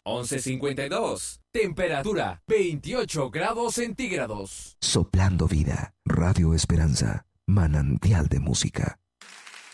11:52. Temperatura 28 grados centígrados. Soplando vida. Radio Esperanza. Manantial de música.